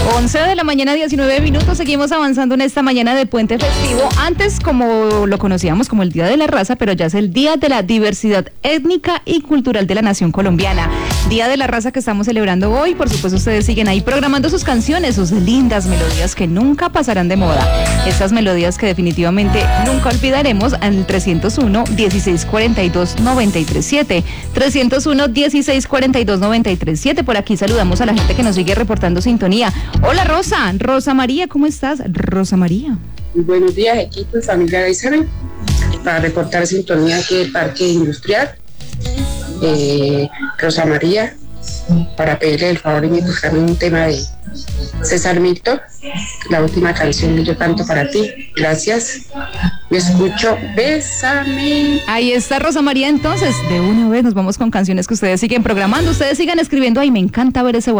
11 de la mañana, 19 minutos. Seguimos avanzando en esta mañana de puente festivo. Antes, como lo conocíamos como el Día de la Raza, pero ya es el Día de la Diversidad Étnica y Cultural de la Nación Colombiana. Día de la Raza que estamos celebrando hoy. Por supuesto, ustedes siguen ahí programando sus canciones, sus lindas melodías que nunca pasarán de moda. Estas melodías que definitivamente nunca olvidaremos al 301-1642-937. 301-1642-937. Por aquí saludamos a la gente que nos sigue reportando sintonía. Hola Rosa María, ¿cómo estás? Rosa María. Buenos días, equipo y familia de Isabel, para reportar sintonía aquí del Parque Industrial. Rosa María, para pedirle el favor y me buscarme un tema de César Milton, la última canción que yo canto para ti. Gracias. Me escucho, bésame. Ahí está Rosa María, entonces, de una vez nos vamos con canciones que ustedes siguen programando. Ustedes sigan escribiendo, ay, me encanta ver ese